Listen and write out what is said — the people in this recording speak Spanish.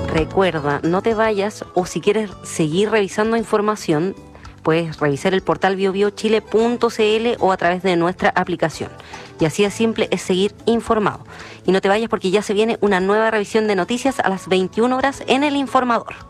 Recuerda, no te vayas, o si quieres seguir revisando información, puedes revisar el portal biobiochile.cl o a través de nuestra aplicación. Y así de simple es seguir informado. Y no te vayas porque ya se viene una nueva revisión de noticias a las 21 horas en El Informador.